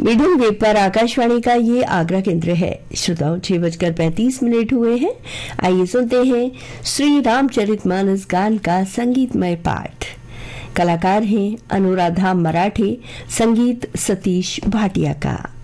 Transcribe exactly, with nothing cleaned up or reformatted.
Medium wave पर आकाशवाणी का ये आगरा केंद्र है। श्रोताओं, छह बजकर पैंतीस मिनट हुए हैं। आइए सुनते हैं श्री रामचरितमानस गान का संगीतमय पाठ। कलाकार हैं अनुराधा मराठे, संगीत सतीश भाटिया का।